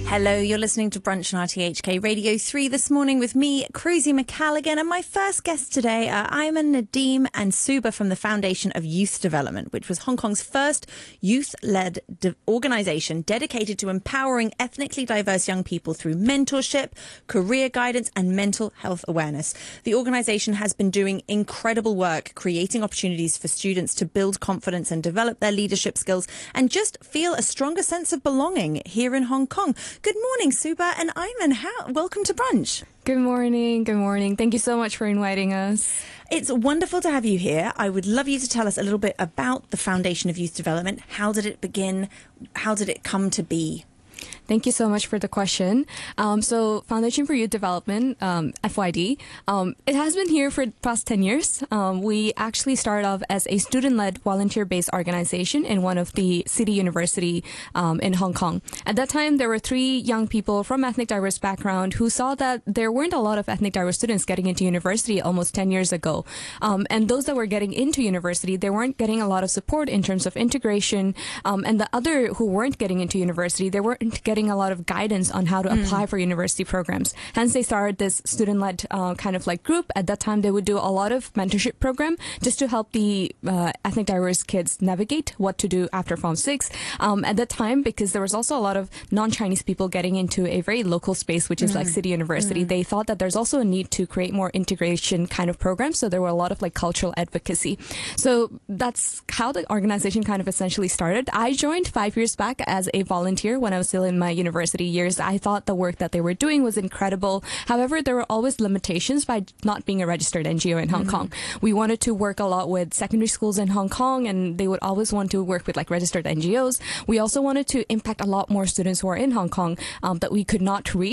Hello, you're listening to Brunch on RTHK Radio 3 this morning with me, Cruzy McCalligan, and my first guests today are Ayman Nadeem and Suba from the Foundation of Youth Development, which was Hong Kong's first youth-led organisation dedicated to empowering ethnically diverse young people through mentorship, career guidance and mental health awareness. The organisation has been doing incredible work creating opportunities for students to build confidence and develop their leadership skills and just feel a stronger sense of belonging here in Hong Kong. Good morning, Suba and Ayman. Welcome to Brunch. Good morning. Good morning. Thank you so much for inviting us. It's wonderful to have you here. I would love you to tell us a little bit about the Foundation of Youth Development. How did it begin? How did it come to be? Thank you so much for the question. So Foundation for Youth Development, FYD, it has been here for the past 10 years. We actually started off as a student-led volunteer-based organization in one of the city university in Hong Kong. At that time, there were 3 young people from ethnic diverse background who saw that there weren't a lot of ethnic diverse students getting into university almost 10 years ago. And those that were getting into university, they weren't getting a lot of support in terms of integration. And the other who weren't getting into university, they weren't getting a lot of guidance on how to apply for university programs. Hence, they started this student-led kind of like group. At that time, they would do a lot of mentorship program just to help the ethnic diverse kids navigate what to do after Form 6. At that time, because there was also a lot of non-Chinese people getting into a very local space, which is like City University, they thought that there's also a need to create more integration kind of programs. So there were a lot of like cultural advocacy. So that's how the organization kind of essentially started. I joined 5 years back as a volunteer when I was still in my university years. I thought the work that they were doing was incredible. However, there were always limitations by not being a registered NGO in Hong Kong. We wanted to work a lot with secondary schools in Hong Kong, and they would always want to work with like registered NGOs. We also wanted to impact a lot more students who are in Hong Kong that we could not reach.